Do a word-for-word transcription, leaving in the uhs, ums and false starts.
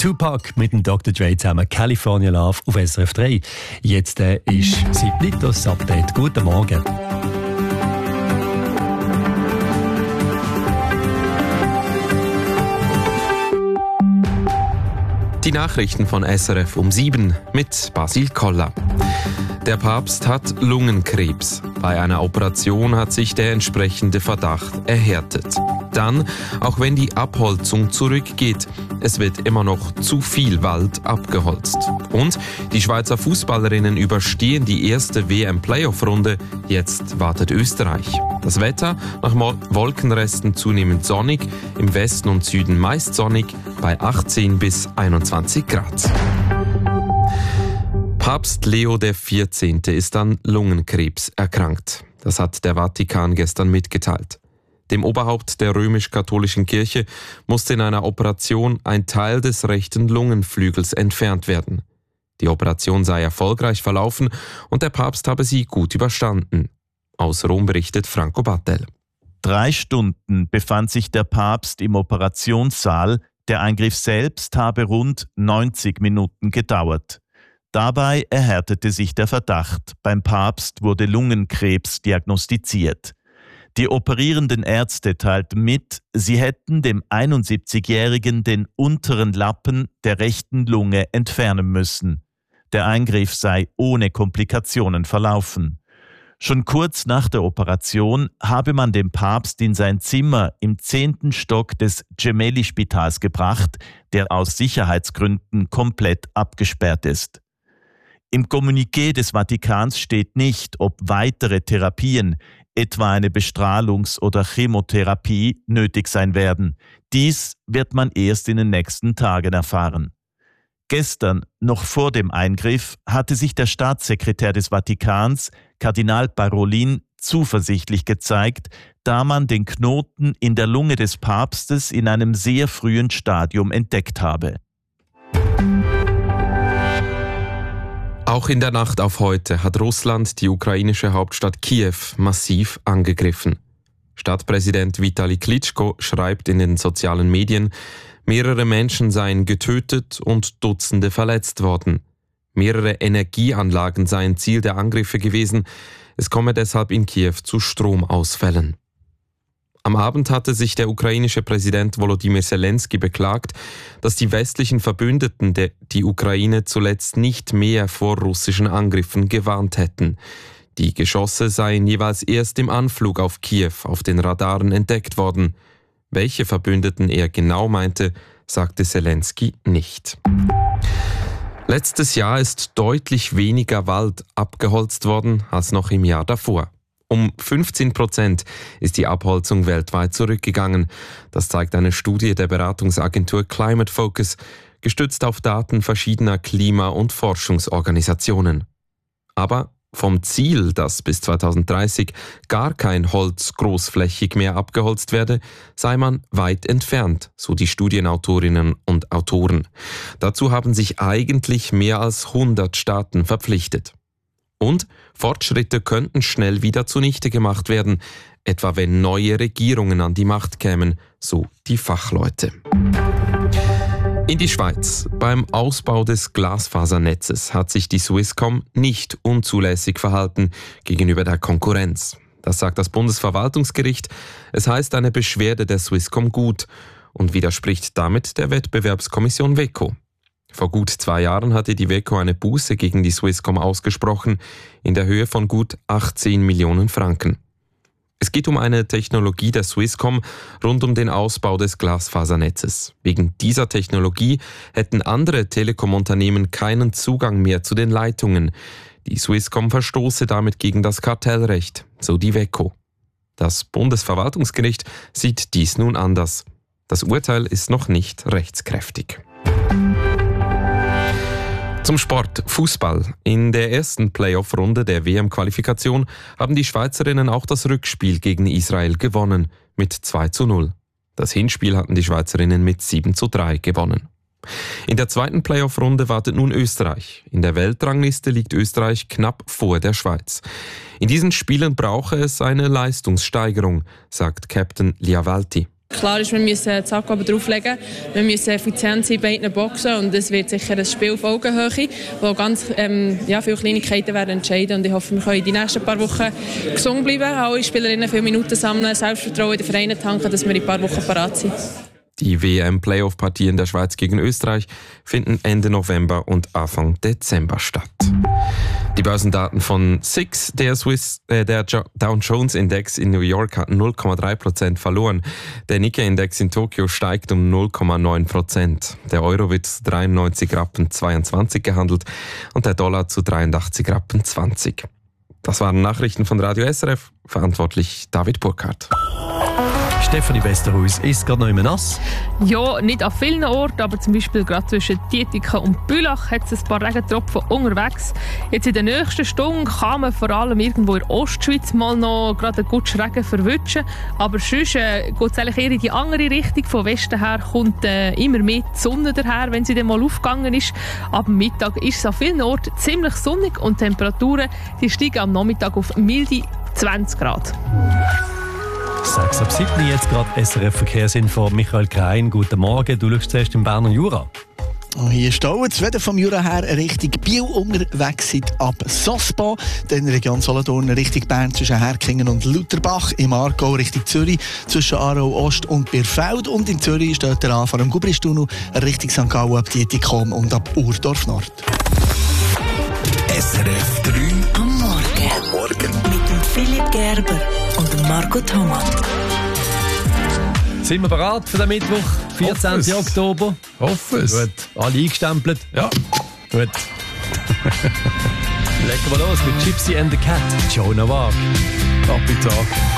Tupac mit dem Doktor Dre zusammen, California Love auf S R F drei. Jetzt äh, ist Siblitos Update. Guten Morgen. Die Nachrichten von S R F um sieben mit Basil Koller. Der Papst hat Lungenkrebs. Bei einer Operation hat sich der entsprechende Verdacht erhärtet. Dann, auch wenn die Abholzung zurückgeht, es wird immer noch zu viel Wald abgeholzt. Und die Schweizer Fußballerinnen überstehen die erste W M-Playoff-Runde. Jetzt wartet Österreich. Das Wetter nach Wolkenresten zunehmend sonnig, im Westen und Süden meist sonnig bei achtzehn bis einundzwanzig Grad. Papst Leo der vierzehnte ist an Lungenkrebs erkrankt. Das hat der Vatikan gestern mitgeteilt. Dem Oberhaupt der römisch-katholischen Kirche musste in einer Operation ein Teil des rechten Lungenflügels entfernt werden. Die Operation sei erfolgreich verlaufen und der Papst habe sie gut überstanden. Aus Rom berichtet Franco Battel. Drei Stunden befand sich der Papst im Operationssaal. Der Eingriff selbst habe rund neunzig Minuten gedauert. Dabei erhärtete sich der Verdacht. Beim Papst wurde Lungenkrebs diagnostiziert. Die operierenden Ärzte teilten mit, sie hätten dem einundsiebzigjährigen den unteren Lappen der rechten Lunge entfernen müssen. Der Eingriff sei ohne Komplikationen verlaufen. Schon kurz nach der Operation habe man den Papst in sein Zimmer im zehnten Stock des Gemelli-Spitals gebracht, der aus Sicherheitsgründen komplett abgesperrt ist. Im Kommuniqué des Vatikans steht nicht, ob weitere Therapien, etwa eine Bestrahlungs- oder Chemotherapie, nötig sein werden. Dies wird man erst in den nächsten Tagen erfahren. Gestern, noch vor dem Eingriff, hatte sich der Staatssekretär des Vatikans, Kardinal Parolin, zuversichtlich gezeigt, da man den Knoten in der Lunge des Papstes in einem sehr frühen Stadium entdeckt habe. Auch in der Nacht auf heute hat Russland die ukrainische Hauptstadt Kiew massiv angegriffen. Stadtpräsident Vitali Klitschko schreibt in den sozialen Medien, mehrere Menschen seien getötet und Dutzende verletzt worden. Mehrere Energieanlagen seien Ziel der Angriffe gewesen. Es komme deshalb in Kiew zu Stromausfällen. Am Abend hatte sich der ukrainische Präsident Volodymyr Zelensky beklagt, dass die westlichen Verbündeten der, die Ukraine zuletzt nicht mehr vor russischen Angriffen gewarnt hätten. Die Geschosse seien jeweils erst im Anflug auf Kiew auf den Radaren entdeckt worden. Welche Verbündeten er genau meinte, sagte Zelensky nicht. Letztes Jahr ist deutlich weniger Wald abgeholzt worden als noch im Jahr davor. Um fünfzehn Prozent ist die Abholzung weltweit zurückgegangen. Das zeigt eine Studie der Beratungsagentur Climate Focus, gestützt auf Daten verschiedener Klima- und Forschungsorganisationen. Aber vom Ziel, dass bis zweitausenddreißig gar kein Holz großflächig mehr abgeholzt werde, sei man weit entfernt, so die Studienautorinnen und Autoren. Dazu haben sich eigentlich mehr als hundert Staaten verpflichtet. Und Fortschritte könnten schnell wieder zunichte gemacht werden, etwa wenn neue Regierungen an die Macht kämen, so die Fachleute. In die Schweiz. Beim Ausbau des Glasfasernetzes hat sich die Swisscom nicht unzulässig verhalten gegenüber der Konkurrenz. Das sagt das Bundesverwaltungsgericht. Es heißt eine Beschwerde der Swisscom gut und widerspricht damit der Wettbewerbskommission WEKO. Vor gut zwei Jahren hatte die WEKO eine Buße gegen die Swisscom ausgesprochen, in der Höhe von gut achtzehn Millionen Franken. Es geht um eine Technologie der Swisscom rund um den Ausbau des Glasfasernetzes. Wegen dieser Technologie hätten andere Telekom-Unternehmen keinen Zugang mehr zu den Leitungen. Die Swisscom verstoße damit gegen das Kartellrecht, so die WEKO. Das Bundesverwaltungsgericht sieht dies nun anders. Das Urteil ist noch nicht rechtskräftig. Zum Sport, Fußball. In der ersten Playoff-Runde der W M-Qualifikation haben die Schweizerinnen auch das Rückspiel gegen Israel gewonnen, mit zwei zu null. Das Hinspiel hatten die Schweizerinnen mit sieben zu drei gewonnen. In der zweiten Playoff-Runde wartet nun Österreich. In der Weltrangliste liegt Österreich knapp vor der Schweiz. In diesen Spielen brauche es eine Leistungssteigerung, sagt Captain Liavalti. Klar ist, wir müssen das Sack oben drauflegen, wir müssen effizient sein bei beiden Boxen und es wird sicher ein Spiel auf Augenhöhe, wo ganz ähm, ja, viele Kleinigkeiten werden entscheiden und ich hoffe, wir können die nächsten paar Wochen gesund bleiben, alle Spielerinnen viele Minuten sammeln, Selbstvertrauen in den Vereinen tanken, dass wir in ein paar Wochen parat sind. Die W M-Playoff-Partien der Schweiz gegen Österreich finden Ende November und Anfang Dezember statt. Die Börsendaten von S I X, der, Swiss, äh, der Dow Jones Index in New York hat null Komma drei Prozent verloren. Der Nikkei-Index in Tokio steigt um null Komma neun Prozent. Der Euro wird zu dreiundneunzig Rappen zweiundzwanzig gehandelt und der Dollar zu dreiundachtzig Rappen zwanzig. Das waren Nachrichten von Radio S R F, verantwortlich David Burkhardt. Stefanie Westerhuis, ist es gerade noch immer nass? Ja, nicht an vielen Orten, aber zum Beispiel gerade zwischen Dietiken und Bülach hat es ein paar Regentropfen unterwegs. Jetzt in der nächsten Stunde kann man vor allem irgendwo in der Ostschweiz mal noch gerade einen guten Regen verwischen. Aber sonst äh, geht es eigentlich eher in die andere Richtung. Von Westen her kommt äh, immer mehr die Sonne daher, wenn sie dann mal aufgegangen ist. Ab Mittag ist es an vielen Orten ziemlich sonnig und die Temperaturen die steigen am Nachmittag auf milde zwanzig Grad. sechs ab sieben, jetzt gerade S R F Verkehrsinfo. Michael Krein, guten Morgen. Du schaust zuerst im Berner Jura. Oh, hier staut es, wenn vom Jura her Richtung Biel unterwegs seid, ab Sosba, dann Region Solothurn Richtung Bern zwischen Herkingen und Lutherbach, im Aargau Richtung Zürich zwischen Aarau Ost und Birfeld und in Zürich steht der Anfahrt am Gubristunnel Richtung Sankt Gallen ab Dietikom und ab Urdorf Nord. S R F drei am Morgen. Am Morgen. Mit dem Philipp Gerber und dem Marco Thomas. Sind wir bereit für den Mittwoch, vierzehnten Oktober? Hoffe es. Gut, alle eingestempelt? Ja. Gut. Legen wir los mit Gypsy and the Cat, Joan of Arc. Ab in Tag.